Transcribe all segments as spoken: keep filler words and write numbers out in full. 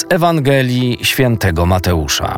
Ewangelii Świętego Mateusza.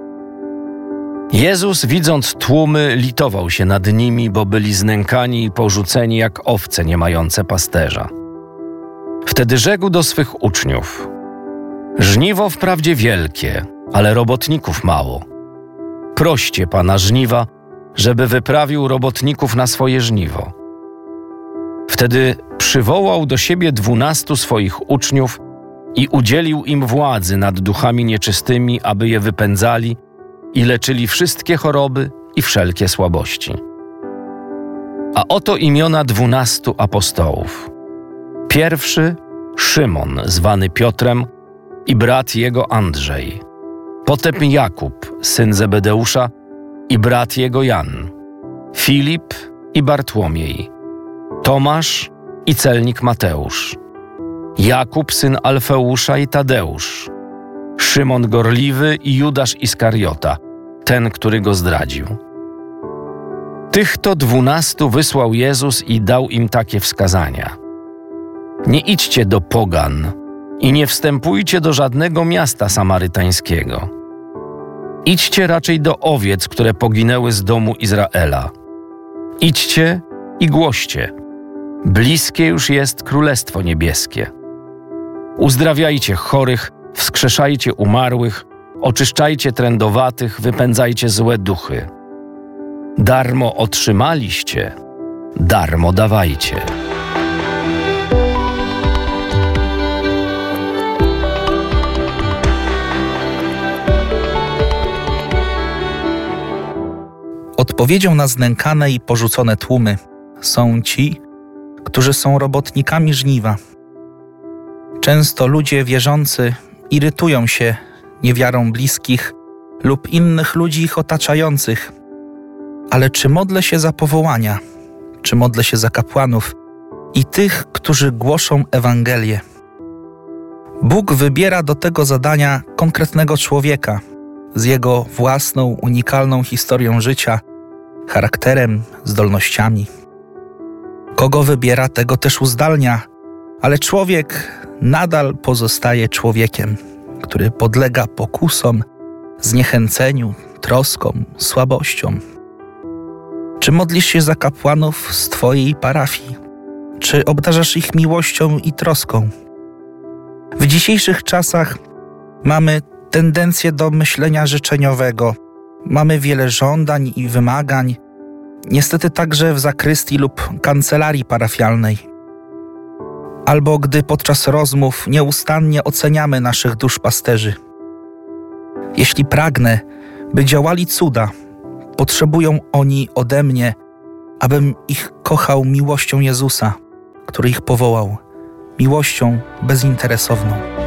Jezus, widząc tłumy, litował się nad nimi, bo byli znękani i porzuceni jak owce nie mające pasterza. Wtedy rzekł do swych uczniów: żniwo wprawdzie wielkie, ale robotników mało. Proście Pana żniwa, żeby wyprawił robotników na swoje żniwo. Wtedy przywołał do siebie dwunastu swoich uczniów i udzielił im władzy nad duchami nieczystymi, aby je wypędzali i leczyli wszystkie choroby i wszelkie słabości. A oto imiona dwunastu apostołów. Pierwszy Szymon, zwany Piotrem, i brat jego Andrzej. Potem Jakub, syn Zebedeusza, i brat jego Jan. Filip i Bartłomiej. Tomasz i celnik Mateusz. Jakub, syn Alfeusza, i Tadeusz. Szymon Gorliwy i Judasz Iskariota, ten, który go zdradził. Tych to dwunastu wysłał Jezus i dał im takie wskazania: nie idźcie do pogan i nie wstępujcie do żadnego miasta samarytańskiego. Idźcie raczej do owiec, które poginęły z domu Izraela. Idźcie i głoście: bliskie już jest Królestwo Niebieskie. Uzdrawiajcie chorych, wskrzeszajcie umarłych, oczyszczajcie trędowatych, wypędzajcie złe duchy. Darmo otrzymaliście, darmo dawajcie. Odpowiedzią na znękane i porzucone tłumy są ci, którzy są robotnikami żniwa. Często ludzie wierzący irytują się niewiarą bliskich lub innych ludzi ich otaczających. Ale czy modlę się za powołania, czy modlę się za kapłanów i tych, którzy głoszą Ewangelię? Bóg wybiera do tego zadania konkretnego człowieka z jego własną, unikalną historią życia, charakterem, zdolnościami. Kogo wybiera, tego też uzdalnia, ale człowiek nadal pozostaje człowiekiem, który podlega pokusom, zniechęceniu, troskom, słabościom. Czy modlisz się za kapłanów z twojej parafii? Czy obdarzasz ich miłością i troską? W dzisiejszych czasach mamy tendencję do myślenia życzeniowego. Mamy wiele żądań i wymagań, niestety także w zakrystii lub kancelarii parafialnej. Albo gdy podczas rozmów nieustannie oceniamy naszych duszpasterzy. Jeśli pragnę, by działali cuda, potrzebują oni ode mnie, abym ich kochał miłością Jezusa, który ich powołał, miłością bezinteresowną.